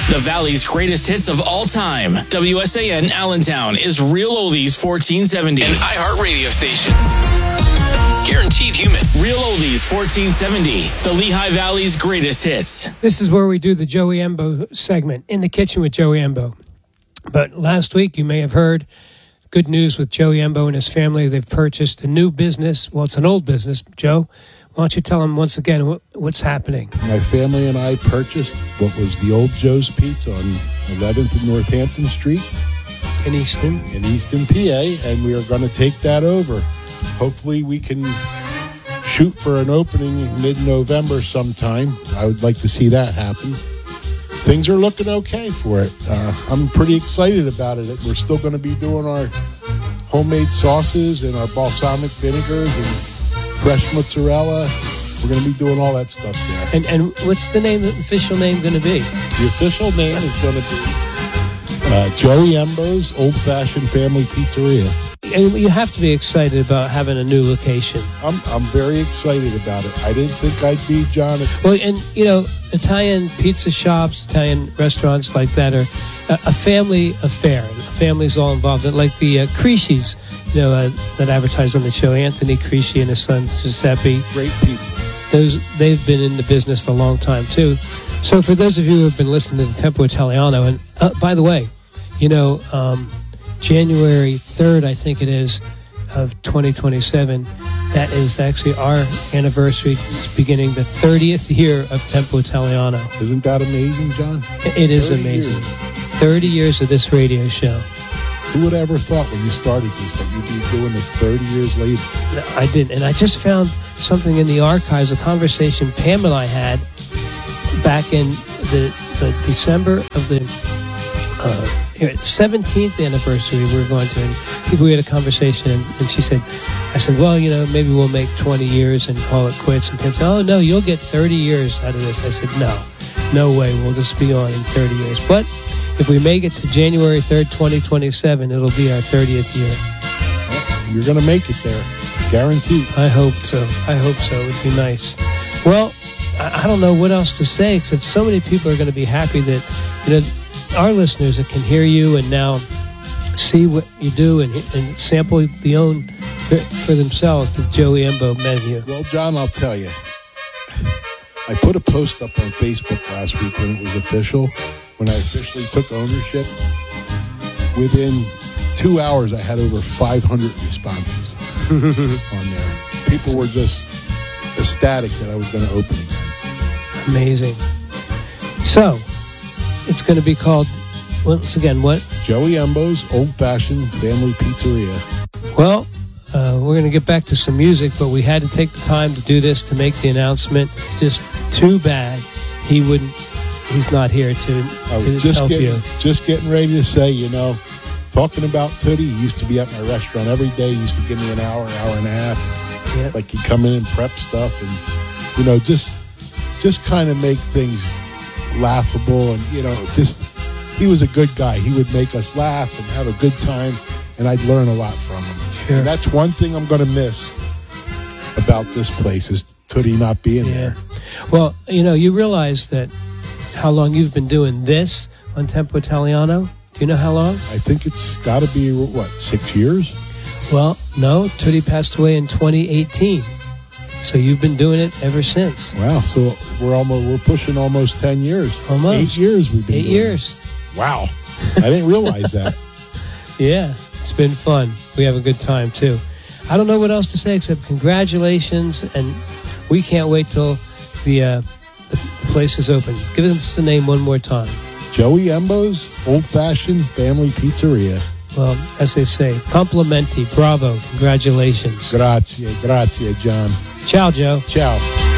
The Valley's greatest hits of all time. WSAN Allentown is Real Oldies 1470. An iHeart radio station. Guaranteed human. Real Oldies 1470. The Lehigh Valley's greatest hits. This is where we do the Joey Embo segment, In the Kitchen with Joey Embo. But last week, you may have heard good news with Joey Embo and his family. They've purchased a new business. Well, it's an old business. Joe, why don't you tell them once again what's happening? My family and I purchased what was the old Joe's Pizza on 11th and Northampton Street. In Easton, PA, and we are going to take that over. Hopefully we can shoot for an opening in mid-November sometime. I would like to see that happen. Things are looking okay for it. I'm pretty excited about it. We're still going to be doing our homemade sauces and our balsamic vinegars and fresh mozzarella. We're going to be doing all that stuff there. And what's the official name going to be? The official name is going to be Joey Embo's Old Fashioned Family Pizzeria. And you have to be excited about having a new location. I'm very excited about it. I didn't think I'd be, John. Well, and, Italian pizza shops, Italian restaurants like that are a family affair. Families all involved. Like the Crisci's, that advertise on the show, Anthony Crisci and his son Giuseppe. Great people. They've been in the business a long time, too. So for those of you who have been listening to the Tempo Italiano, and by the way, January 3rd, I think it is, of 2027, that is actually our anniversary. It's beginning the 30th year of Tempo Italiano. Isn't that amazing, John? It is amazing. Years. 30 years of this radio show. Who would ever thought when you started this that you'd be doing this 30 years later? I didn't. And I just found something in the archives, a conversation Pam and I had back in the December of the 17th anniversary. We had a conversation, and she said, I said, well, maybe we'll make 20 years and call it quits. And Pam said, oh, no, you'll get 30 years out of this. I said, no way will this be on in 30 years. But if we make it to January 3rd, 2027, it'll be our 30th year. Well, you're going to make it there. Guaranteed. I hope so. It would be nice. Well, I don't know what else to say, except so many people are going to be happy that, our listeners that can hear you and now see what you do and sample the own for themselves, the Joey Embo menu. Well, John, I'll tell you. I put a post up on Facebook last week when it was official, when I officially took ownership. Within 2 hours, I had over 500 responses on there. People were just ecstatic that I was going to open again. Amazing. So, it's going to be called, once again, what? Joey Embo's Old Fashioned Family Pizzeria. Well, we're going to get back to some music, but we had to take the time to do this, to make the announcement. It's just too bad he's not here to help you. Just getting ready to say, talking about Tootie, he used to be at my restaurant every day. He used to give me an hour and a half. Yep. Like he'd come in and prep stuff and, just kind of make things laughable. And, he was a good guy. He would make us laugh and have a good time, and I'd learn a lot from him. Sure. And that's one thing I'm going to miss about this place is Tootie not being there. Well, you realize that how long you've been doing this on Tempo Italiano? Do you know how long? I think it's got to be, 6 years? Well, no. Tootie passed away in 2018. So you've been doing it ever since. Wow. So we're pushing almost 10 years. Almost. 8 years we've been doing 8 years. It. Wow. I didn't realize that. Yeah. It's been fun. We have a good time, too. I don't know what else to say except congratulations, and we can't wait till the place is open. Give us the name one more time. Joey Embo's Old Fashioned Family Pizzeria. Well, as they say, complimenti, bravo, congratulations. Grazie, John. Ciao, Joe. Ciao.